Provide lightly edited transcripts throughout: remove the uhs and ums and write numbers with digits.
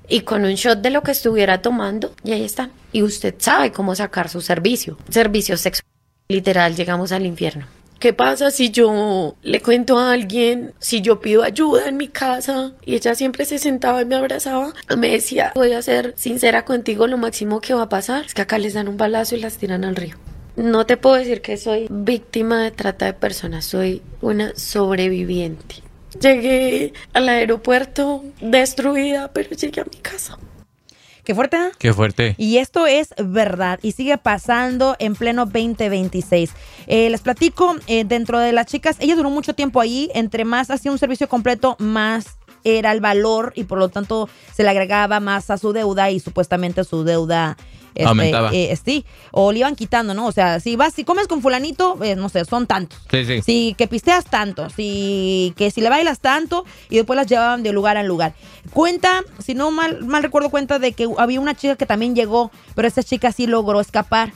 y con un shot de lo que estuviera tomando, y ahí está. Y usted sabe cómo sacar su servicio sexual. Literal, llegamos al infierno. ¿Qué pasa si yo le cuento a alguien, si yo pido ayuda en mi casa? Y ella siempre se sentaba y me abrazaba. Me decía, voy a ser sincera contigo, lo máximo que va a pasar es que acá les dan un balazo y las tiran al río. No te puedo decir que soy víctima de trata de personas, soy una sobreviviente. Llegué al aeropuerto destruida, pero llegué a mi casa. Qué fuerte, ¿eh? Qué fuerte. Y esto es verdad y sigue pasando en pleno 2026. Les platico, dentro de las chicas, ella duró mucho tiempo ahí. Entre más hacía un servicio completo, más era el valor y por lo tanto se le agregaba más a su deuda y supuestamente su deuda aumentaba. Sí, o le iban quitando, ¿no? O sea, si comes con fulanito, no sé, son tantos. Sí. Si que pisteas tanto, si le bailas tanto y después las llevaban de lugar en lugar. Cuenta, si no mal recuerdo, cuenta de que había una chica que también llegó, pero esa chica sí logró escapar.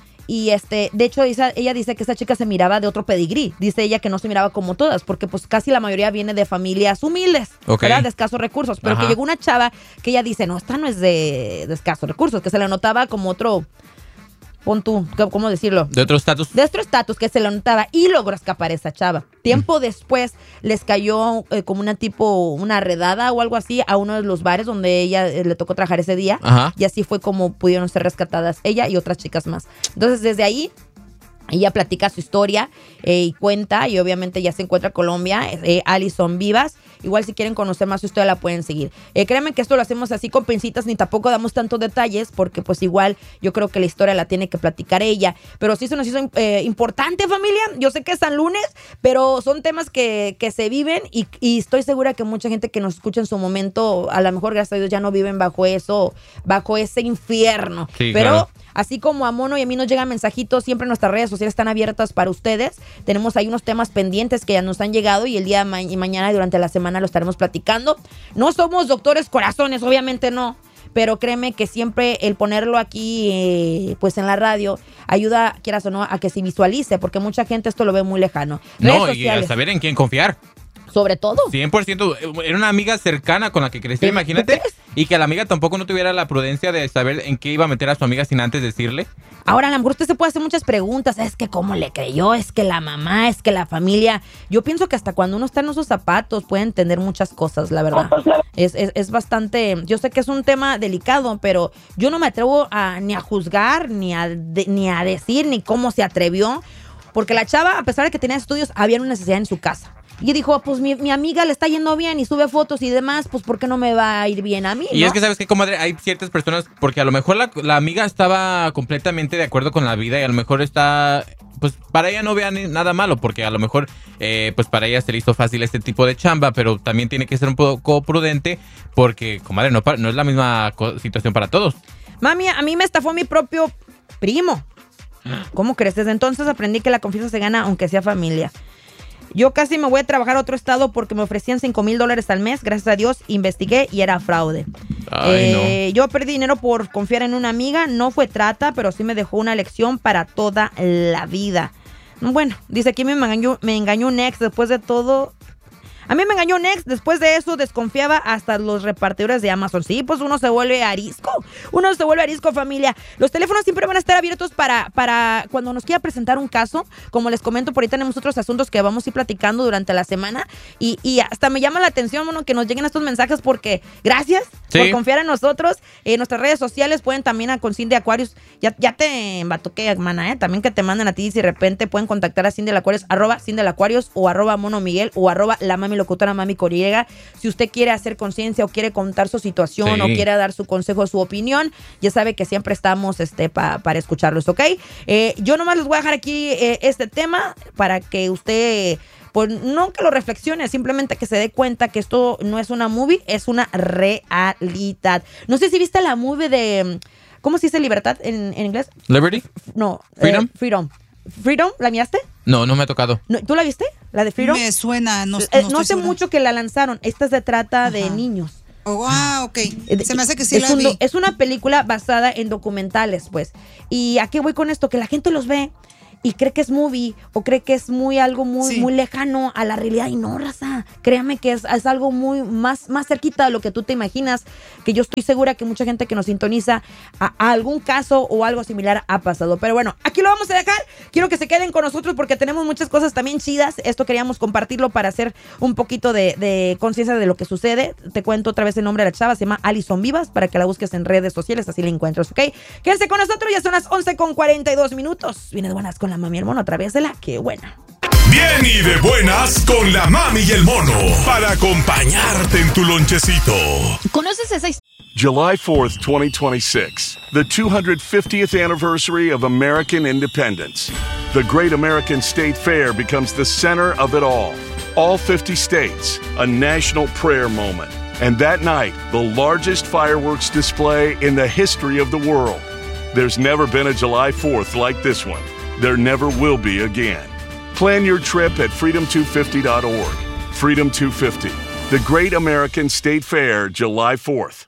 Y de hecho ella dice que esa chica se miraba de otro pedigrí. Dice ella que no se miraba como todas, porque pues casi la mayoría viene de familias humildes, ¿verdad? De escasos recursos. Pero que llegó una chava que ella dice, no, esta no es de escasos recursos, que se le notaba como otro, pon tú, ¿cómo decirlo? ¿De otro estatus? De otro estatus, que se le notaba y logró escapar esa chava. Tiempo después les cayó como una redada o algo así a uno de los bares donde ella le tocó trabajar ese día. Ajá. Y así fue como pudieron ser rescatadas ella y otras chicas más. Entonces desde ahí ella platica su historia y cuenta, y obviamente ya se encuentra en Colombia, Alison Vivas. Igual si quieren conocer más su historia la pueden seguir. Créanme que esto lo hacemos así con pincitas, ni tampoco damos tantos detalles, porque pues igual yo creo que la historia la tiene que platicar ella. Pero sí se nos hizo importante, familia. Yo sé que es San Lunes, pero son temas que se viven y estoy segura que mucha gente que nos escucha en su momento, a lo mejor gracias a Dios ya no viven bajo ese infierno. Sí, pero claro. Así como a Mono y a mí nos llegan mensajitos, siempre nuestras redes sociales están abiertas para ustedes. Tenemos ahí unos temas pendientes que ya nos han llegado y el día de mañana durante la semana lo estaremos platicando. No somos doctores corazones, obviamente no. Pero créeme que siempre el ponerlo aquí, pues en la radio, ayuda, quieras o no, a que se visualice, porque mucha gente esto lo ve muy lejano. Redes No, sociales, y a saber en quién confiar. sobre todo. 100%. Era una amiga cercana con la que creció, imagínate. Y que la amiga tampoco no tuviera la prudencia de saber en qué iba a meter a su amiga sin antes decirle. Ahora, a lo mejor usted se puede hacer muchas preguntas. Es que cómo le creyó, es que la mamá, es que la familia. Yo pienso que hasta cuando uno está en esos zapatos puede entender muchas cosas, la verdad. Es bastante. Yo sé que es un tema delicado, pero yo no me atrevo ni a juzgar, ni a decir, ni cómo se atrevió. Porque la chava, a pesar de que tenía estudios, había una necesidad en su casa. Y dijo, pues mi amiga le está yendo bien y sube fotos y demás, pues ¿por qué no me va a ir bien a mí? Y ¿no? es que, ¿sabes qué, comadre? Hay ciertas personas, porque a lo mejor la amiga estaba completamente de acuerdo con la vida y a lo mejor está, pues para ella no vean nada malo, porque a lo mejor, pues para ella se le hizo fácil este tipo de chamba, pero también tiene que ser un poco prudente, porque, comadre, no es la misma situación para todos. Mami, a mí me estafó mi propio primo. ¿Cómo crees? Desde entonces aprendí que la confianza se gana aunque sea familia. Yo casi me voy a trabajar a otro estado porque me ofrecían $5,000 al mes. Gracias a Dios investigué y era fraude. Ay, no. Yo perdí dinero por confiar en una amiga. No fue trata, pero sí me dejó una lección para toda la vida. Bueno, dice aquí me engañó un ex después de todo. A mí me engañó un ex, después de eso desconfiaba hasta los repartidores de Amazon. Sí, pues uno se vuelve arisco. Familia. Los teléfonos siempre van a estar abiertos para cuando nos quiera presentar un caso. Como les comento, por ahí tenemos otros asuntos que vamos a ir platicando durante la semana. Y hasta me llama la atención, bueno, que nos lleguen estos mensajes porque gracias por confiar en nosotros. En nuestras redes sociales pueden también a con Cindy Aquarius. Ya te embatoqué, hermana, también que te manden a ti si de repente pueden contactar a Cindy Aquarius, @CindyAquarius o @MonoMiguel o @la mami locutora Mami Coriega. Si usted quiere hacer conciencia o quiere contar su situación o quiere dar su consejo, su opinión, ya sabe que siempre estamos para escucharlos, ¿ok? Yo nomás les voy a dejar aquí este tema para que usted, pues no que lo reflexione, simplemente que se dé cuenta que esto no es una movie, es una realidad. No sé si viste la movie de, ¿cómo se dice libertad en inglés? ¿Liberty? No. Freedom. ¿Freedom? ¿La miraste? No me ha tocado. No, ¿tú la viste? ¿La de Freedom? Me suena, no hace mucho que la lanzaron. Esta se trata de niños. Oh, wow, ok. Se me hace que sí la vi. Es una película basada en documentales, pues. ¿Y a qué voy con esto? Que la gente los ve y cree que es movie o cree que es algo muy lejano a la realidad. Y no, raza, créame que es algo muy más cerquita de lo que tú te imaginas, que yo estoy segura que mucha gente que nos sintoniza a algún caso o algo similar ha pasado. Pero bueno, aquí lo vamos a dejar. Quiero que se queden con nosotros porque tenemos muchas cosas también chidas. Esto queríamos compartirlo para hacer un poquito de conciencia de lo que sucede. Te cuento otra vez el nombre de la chava, se llama Alison Vivas, para que la busques en redes sociales, así la encuentras, ¿ok? Quédense con nosotros, ya son las 11:42. Viene de buenas con la mami y el mono a través de La Qué Buena. Bien y de buenas con la mami y el mono para acompañarte en tu lonchecito. ¿Conoces esa historia? July 4th, 2026, the 250th anniversary of American independence. The Great American State Fair becomes the center of it all. All 50 states, a national prayer moment. And that night, the largest fireworks display in the history of the world. There's never been a July 4th like this one. There never will be again. Plan your trip at freedom250.org. Freedom 250, the Great American State Fair, July 4th.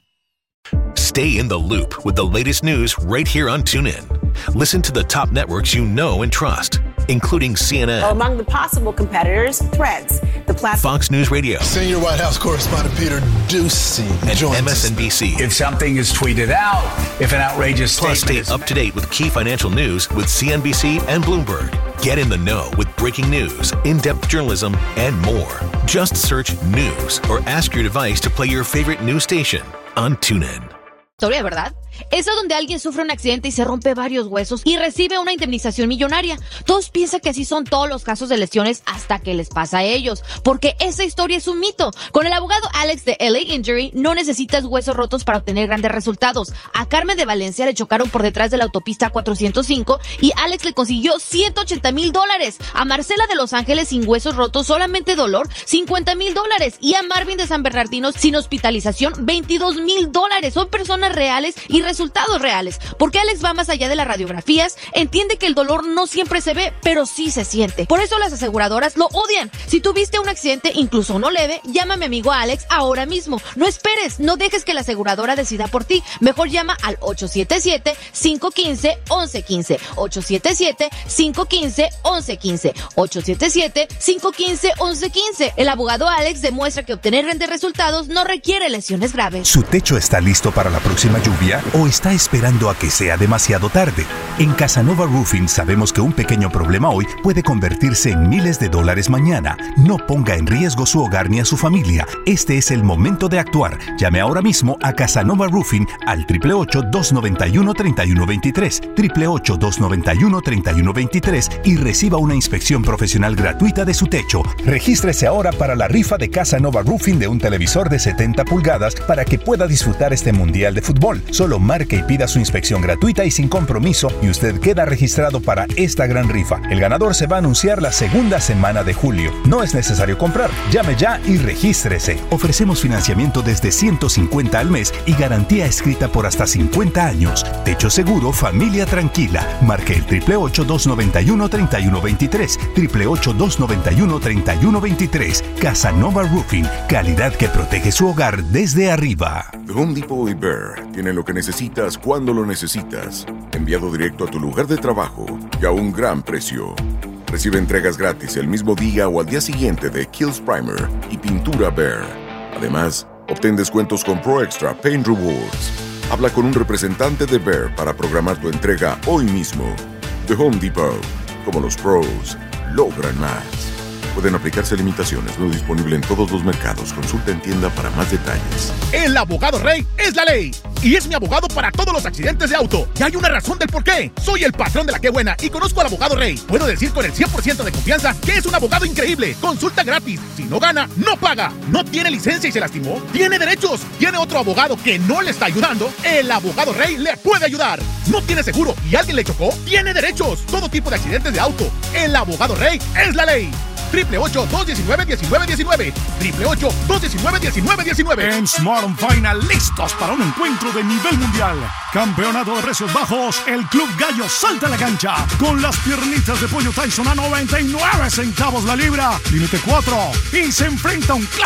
Stay in the loop with the latest news right here on TuneIn. Listen to the top networks you know and trust, including CNN. Among the possible competitors, Threads, the platform. Fox News Radio. Senior White House correspondent Peter Doocy and MSNBC. If something is tweeted out, if an outrageous statement Plus, stay up to date with key financial news with CNBC and Bloomberg. Get in the know with breaking news, in-depth journalism, and more. Just search news or ask your device to play your favorite news station on TuneIn. Historia, ¿verdad? Esa donde alguien sufre un accidente y se rompe varios huesos y recibe una indemnización millonaria. Todos piensan que así son todos los casos de lesiones hasta que les pasa a ellos, porque esa historia es un mito. Con el abogado Alex de LA Injury no necesitas huesos rotos para obtener grandes resultados. A Carmen de Valencia le chocaron por detrás de la autopista 405 y Alex le consiguió $180,000. A Marcela de Los Ángeles sin huesos rotos, solamente dolor, $50,000. Y a Marvin de San Bernardino sin hospitalización, $22,000. Son personas reales y resultados reales, porque Alex va más allá de las radiografías, entiende que el dolor no siempre se ve, pero sí se siente. Por eso las aseguradoras lo odian. Si tuviste un accidente, incluso uno leve, llama a mi amigo Alex ahora mismo. No esperes, no dejes que la aseguradora decida por ti. Mejor llama al 877-515-1115. 877-515-1115. 877-515-1115. El abogado Alex demuestra que obtener grandes resultados no requiere lesiones graves. ¿Su techo está listo para la próxima lluvia o está esperando a que sea demasiado tarde? En Casanova Roofing sabemos que un pequeño problema hoy puede convertirse en miles de dólares mañana. No ponga en riesgo su hogar ni a su familia. Este es el momento de actuar. Llame ahora mismo a Casanova Roofing al 888-291-3123, 888-291-3123 y reciba una inspección profesional gratuita de su techo. Regístrese ahora para la rifa de Casanova Roofing de un televisor de 70 pulgadas para que pueda disfrutar este mundial de fútbol. Solo marque y pida su inspección gratuita y sin compromiso y usted queda registrado para esta gran rifa. El ganador se va a anunciar la segunda semana de julio. No es necesario comprar. Llame ya y regístrese. Ofrecemos financiamiento desde $150 al mes y garantía escrita por hasta 50 años. Techo seguro, familia tranquila. Marque el 888-291-3123. 888-291-3123. Casanova Roofing. Calidad que protege su hogar desde arriba. The Home Depot y Behr tienen lo que necesitas cuando lo necesitas. Enviado directo a tu lugar de trabajo y a un gran precio. Recibe entregas gratis el mismo día o al día siguiente de Kills Primer y pintura Behr. Además, obtén descuentos con Pro Extra Paint Rewards. Habla con un representante de Behr para programar tu entrega hoy mismo. The Home Depot. Como los pros, logran más. Pueden aplicarse limitaciones, no disponible en todos los mercados. Consulta en tienda para más detalles. El abogado Rey es la ley. Y es mi abogado para todos los accidentes de auto. Y hay una razón del por qué. Soy el patrón de La Qué Buena y conozco al abogado Rey. Puedo decir con el 100% de confianza que es un abogado increíble. Consulta gratis. Si no gana, no paga. No tiene licencia y se lastimó. Tiene derechos. Tiene otro abogado que no le está ayudando. El abogado Rey le puede ayudar. No tiene seguro y alguien le chocó. Tiene derechos. Todo tipo de accidentes de auto. El abogado Rey es la ley. 888-219-1919. 888-219-1919. En Smart & Final, listos para un encuentro de nivel mundial. Campeonato de precios bajos. El Club Gallo salta a la cancha con las piernitas de pollo Tyson a 99 centavos la libra. Límite 4. Y se enfrenta a un clásico